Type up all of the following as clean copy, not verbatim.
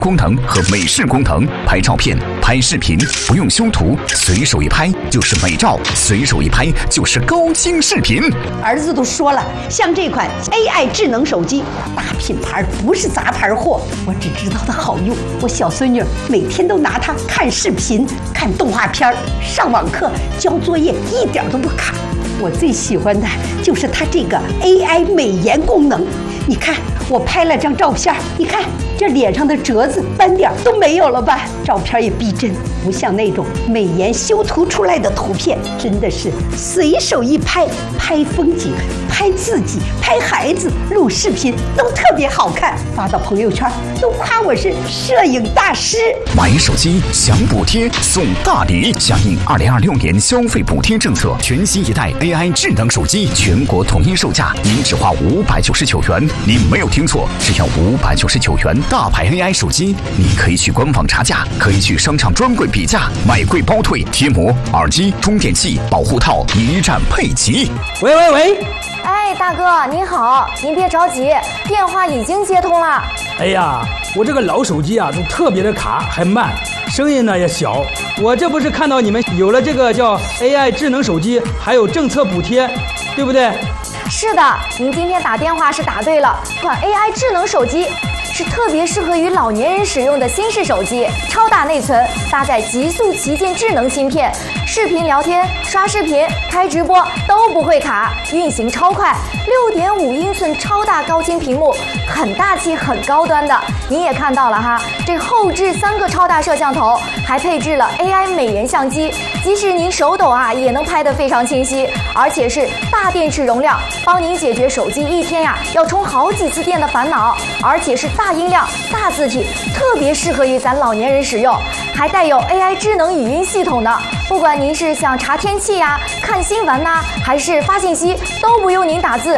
功能和美视功能，拍照片、拍视频不用修图，随手一拍就是美照，随手一拍就是高清视频。 儿子都说了，像这款 AI 智能手机，大品牌不是杂牌货。我只知道它好用，我小孙女每天都拿它看视频、看动画片、上网课、交作业，一点都不卡。我最喜欢的就是它这个 AI 美颜功能。你看，我拍了张照片，你看这脸上的褶子、斑点都没有了吧？照片也逼真，不像那种美颜修图出来的图片，真的是随手一拍，拍风景、拍自己、拍孩子、录视频都特别好看，发到朋友圈都夸我是摄影大师。 买手机享补贴送大礼，响应2026年消费补贴政策，全新一代 AI 智能手机全国统一售价，您只花599元。您没有听错，只要599元，大牌 AI 手机，你可以去官网查价，可以去商场专柜比价，买贵包退，贴膜、耳机、充电器、保护套一站配齐。 喂， 哎，大哥您好，您别着急，电话已经接通了。 哎呀，我这个老手机啊，就特别的卡，还慢，声音呢也小。我这不是看到你们有了这个叫 AI 智能手机，还有政策补贴，对不对？ 是的，您今天打电话是打对了，这款 AI 智能手机是特别适合于老年人使用的新式手机，超大内存，搭载极速旗舰智能芯片，视频聊天、刷视频、开直播都不会卡，运行超快，6.5英寸超大高清屏幕，很大气、很高端的。您也看到了哈，这后置3个超大摄像头，还配置了 AI 美颜相机，即使您手抖啊，也能拍得非常清晰，而且是大电池容量，帮您解决手机一天呀要充好几次电的烦恼，而且是大音量、大字体，特别适合于咱老年人使用，还带有 AI 智能语音系统的。不管您是想查天气呀、看新闻呐，还是发信息，都不用您打字，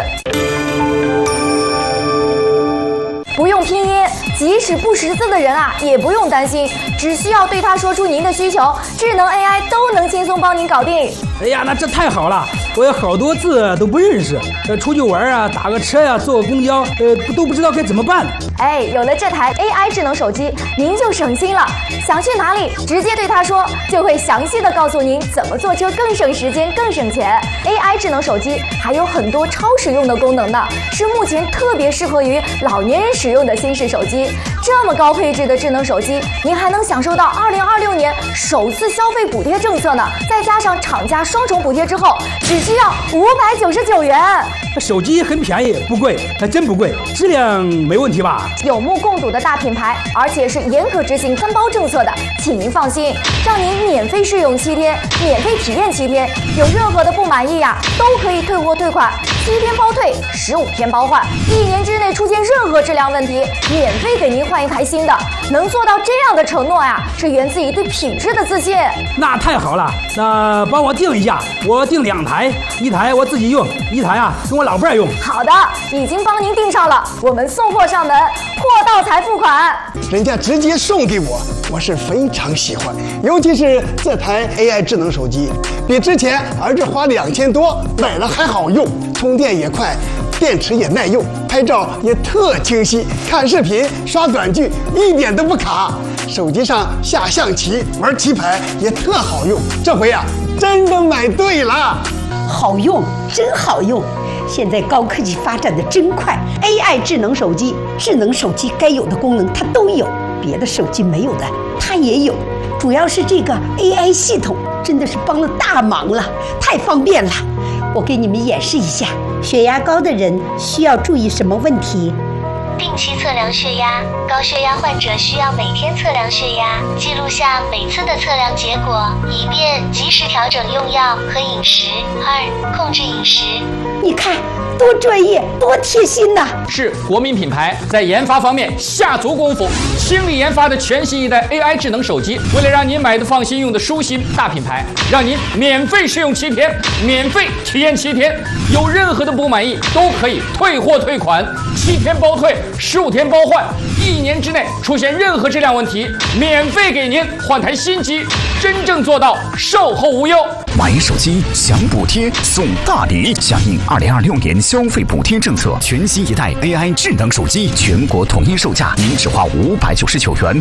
不用拼音，即使不识字的人啊，也不用担心，只需要对它说出您的需求，智能 AI 都能轻松帮您搞定。 哎呀，那这太好了！我有好多字都不认识，出去玩啊，打个车呀、坐个公交，都不知道该怎么办。 哎，有了这台 AI 智能手机，您就省心了。想去哪里，直接对它说，就会详细的告诉您怎么坐车更省时间、更省钱。AI 智能手机还有很多超实用的功能呢，是目前特别适合于老年人使用的新式手机。这么高配置的智能手机，您还能享受到2026年首次消费补贴政策呢，再加上厂家双重补贴之后，只需要599元。 手机很便宜，不贵，还真不贵，质量没问题吧？ 有目共睹的大品牌，而且是严格执行3包政策的，请您放心，让您免费试用7天，免费体验7天，有任何的不满意呀，都可以退货退款，7天包退，15天包换，1年之内出现任何质量问题，免费给您换一台新的。能做到这样的承诺呀，是源自于对品质的自信。 那太好了，那帮我订一下，我订2台，一台我自己用，一台啊跟我老伴儿用。 好的，已经帮您订上了，我们送货上门，货到才付款。 人家直接送给我，我是非常喜欢，尤其是这台 AI 智能手机，比之前儿子花2000多买了还好用，充电也快，电池也耐用，拍照也特清晰，看视频、刷短剧一点都不卡，手机上下象棋、玩棋牌也特好用。这回啊，真的买对了， 好用，真好用！现在高科技发展的真快 ，AI 智能手机该有的功能它都有，别的手机没有的它也有。主要是这个 AI 系统真的是帮了大忙了，太方便了。我给你们演示一下，血压高的人需要注意什么问题？ 定期测量血压，高血压患者需要每天测量血压，记录下每次的测量结果，以便及时调整用药和饮食。2、控制饮食。 你看，多专业，多贴心呐！ 是国民品牌，在研发方面下足功夫，倾力研发的全新一代 AI 智能手机，为了让您买的放心、用的舒心，大品牌让您免费试用7天，免费体验7天，有任何的不满意都可以退货退款，7天包退，15天包换，1年之内出现任何质量问题，免费给您换台新机，真正做到售后无忧。 买手机享补贴送大礼，响应2026年消费补贴政策，全新一代 AI 智能手机全国统一售价，您只花599元。